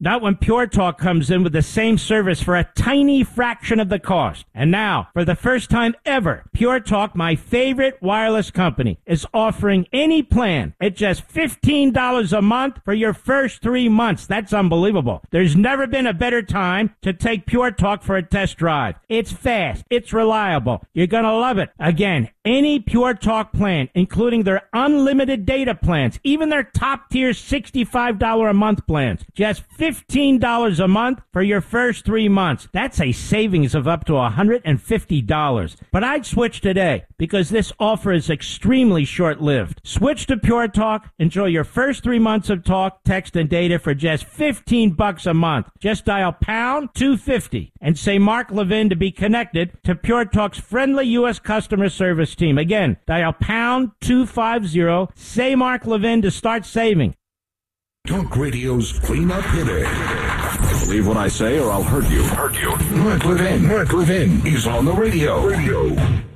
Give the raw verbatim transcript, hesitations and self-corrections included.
Not when Pure Talk comes in with the same service for a tiny fraction of the cost. And now, for the first time ever, Pure Talk, my favorite wireless company, is offering any plan at just fifteen dollars a month for your first three months. That's unbelievable. There's never been a better time to take Pure Talk for a test drive. It's fast. It's reliable. You're going to love it. Again, any Pure Talk plan, including their unlimited data plans, even their top-tier sixty-five dollars a month plans, just fifteen dollars a month for your first three months. That's a savings of up to one hundred fifty dollars. But I'd switch today because this offer is extremely short-lived. Switch to Pure Talk. Enjoy your first three months of talk, text, and data for just fifteen bucks a month. Just dial pound two fifty and say Mark Levin to be connected to Pure Talk's friendly U S customer service team. Again, dial pound two fifty, say Mark Levin to start saving. Talk Radio's cleanup hitter. Believe what I say or I'll hurt you. Hurt you. Mark Levin. Mark Levin is on the radio. Radio.